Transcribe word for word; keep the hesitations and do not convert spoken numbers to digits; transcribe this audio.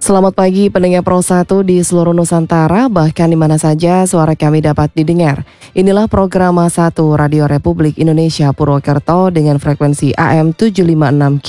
Selamat pagi pendengar Pro satu di seluruh Nusantara, bahkan di mana saja suara kami dapat didengar. Inilah program satu Radio Republik Indonesia Purwokerto dengan frekuensi A M tujuh lima enam